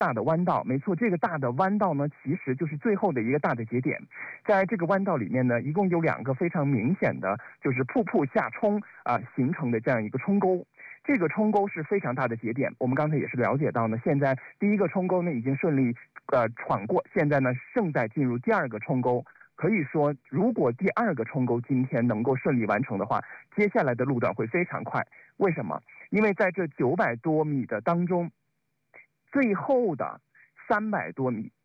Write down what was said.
大的弯道。没错，这个大的弯道呢，其实就是最后的一个大的节点。在这个弯道里面呢，一共有2个非常明显的，就是瀑布下冲形成的这样一个冲沟。这个冲沟是非常大的节点。我们刚才也是了解到呢，现在第一个冲沟呢已经顺利闯过，现在呢正在进入第2个冲沟。可以说，如果第2个冲沟今天能够顺利完成的话，接下来的路段会非常快。为什么？因为在这900多米的当中，最后的300多米